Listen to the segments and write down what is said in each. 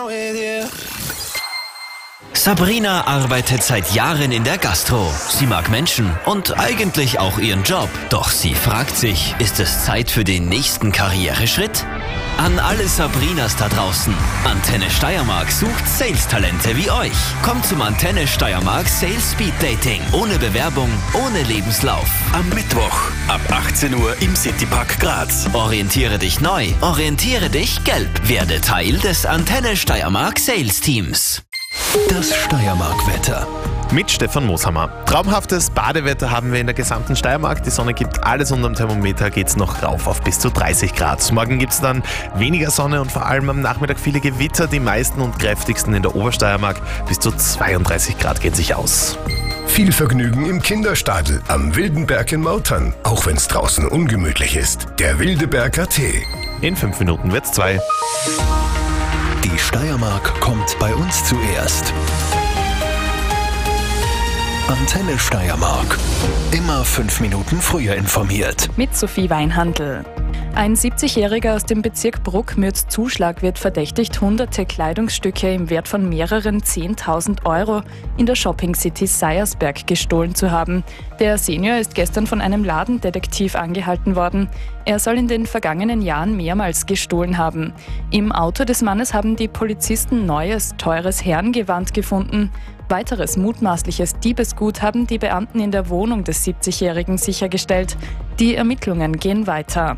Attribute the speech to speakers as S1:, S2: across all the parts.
S1: Sabrina arbeitet seit Jahren in der Gastro. Sie mag Menschen und eigentlich auch ihren Job. Doch sie fragt sich, ist es Zeit für den nächsten Karriereschritt? An alle Sabrinas da draußen. Antenne Steiermark sucht Sales-Talente wie euch. Kommt zum Antenne Steiermark Sales Speed Dating. Ohne Bewerbung, ohne Lebenslauf.
S2: Am Mittwoch ab 18 Uhr im Citypark Graz.
S1: Orientiere dich neu, orientiere dich gelb. Werde Teil des Antenne Steiermark Sales Teams.
S2: Das Steiermark-Wetter.
S3: Mit Stefan Mooshammer. Traumhaftes Badewetter haben wir in der gesamten Steiermark. Die Sonne gibt alles unterm Thermometer, geht's noch rauf auf bis zu 30 Grad. Morgen gibt's dann weniger Sonne und vor allem am Nachmittag viele Gewitter. Die meisten und kräftigsten in der Obersteiermark. Bis zu 32 Grad gehen sich aus.
S4: Viel Vergnügen im Kinderstadel am Wildenberg in Mautern. Auch wenn's draußen ungemütlich ist. Der Wildeberger Tee.
S3: In 5 Minuten wird's 2.
S2: Die Steiermark kommt bei uns zuerst. Antenne Steiermark. Immer 5 Minuten früher informiert.
S5: Mit Sophie Weinhandl. Ein 70-Jähriger aus dem Bezirk Bruck-Mürz-Zuschlag wird verdächtigt, hunderte Kleidungsstücke im Wert von mehreren 10.000 Euro in der Shopping City Seiersberg gestohlen zu haben. Der Senior ist gestern von einem Ladendetektiv angehalten worden. Er soll in den vergangenen Jahren mehrmals gestohlen haben. Im Auto des Mannes haben die Polizisten neues, teures Herrengewand gefunden. Weiteres mutmaßliches Diebesgut haben die Beamten in der Wohnung des 70-Jährigen sichergestellt. Die Ermittlungen gehen weiter.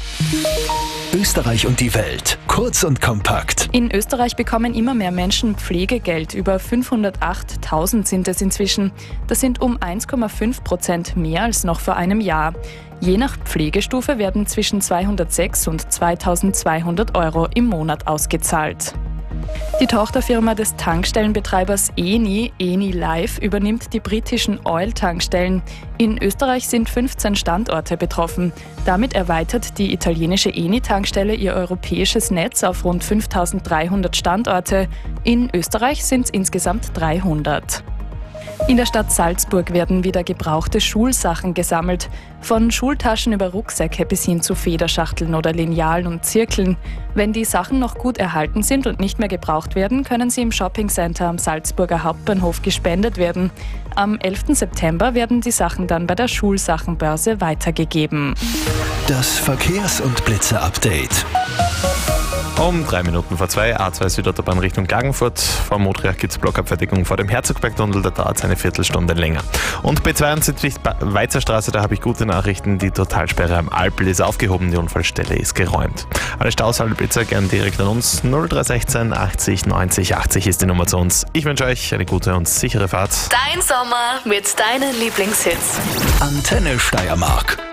S2: Österreich und die Welt. Kurz und kompakt.
S5: In Österreich bekommen immer mehr Menschen Pflegegeld. Über 508.000 sind es inzwischen. Das sind um 1,5% mehr als noch vor einem Jahr. Je nach Pflegestufe werden zwischen 206 und 2.200 Euro im Monat ausgezahlt. Die Tochterfirma des Tankstellenbetreibers Eni Life, übernimmt die britischen Oil-Tankstellen. In Österreich sind 15 Standorte betroffen. Damit erweitert die italienische Eni-Tankstelle ihr europäisches Netz auf rund 5.300 Standorte. In Österreich sind es insgesamt 300. In der Stadt Salzburg werden wieder gebrauchte Schulsachen gesammelt. Von Schultaschen über Rucksäcke bis hin zu Federschachteln oder Linealen und Zirkeln. Wenn die Sachen noch gut erhalten sind und nicht mehr gebraucht werden, können sie im Shoppingcenter am Salzburger Hauptbahnhof gespendet werden. Am 11. September werden die Sachen dann bei der Schulsachenbörse weitergegeben.
S2: Das Verkehrs- und Blitzer-Update.
S3: Um 3 Minuten vor 2, A2 Südautobahn Richtung Klagenfurt. Vor Modriach gibt es Blockabfertigung vor dem Herzogbergtunnel, da dauert es eine Viertelstunde länger. Und B72 Weizerstraße, da habe ich gute Nachrichten. Die Totalsperre am Alpl ist aufgehoben, die Unfallstelle ist geräumt. Alle Staus, alle Blitzer gern direkt an uns. 0316 80 90 80 ist die Nummer zu uns. Ich wünsche euch eine gute und sichere Fahrt.
S6: Dein Sommer mit deinen Lieblingshits.
S2: Antenne Steiermark.